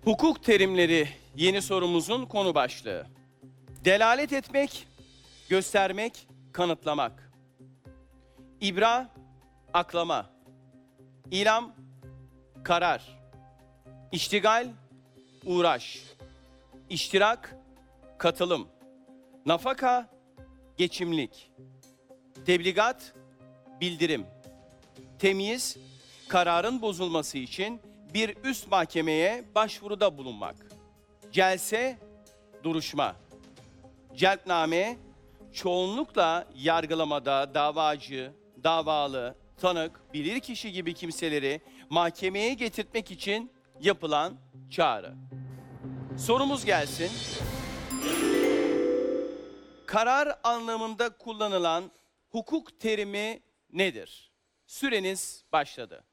Hukuk terimleri yeni sorumuzun konu başlığı. Delalet etmek, göstermek, kanıtlamak. İbra, aklama. İlam, karar. İştigal, uğraş. İştirak, katılım. Nafaka, geçimlik. Tebligat, bildirim. Temyiz, kararın bozulması için bir üst mahkemeye başvuruda bulunmak. Celse, duruşma. Celpname, çoğunlukla yargılamada davacı, davalı, tanık, bilirkişi gibi kimseleri mahkemeye getirtmek için yapılan çağrı. Sorumuz gelsin. Karar anlamında kullanılan hukuk terimi nedir? Süreniz başladı.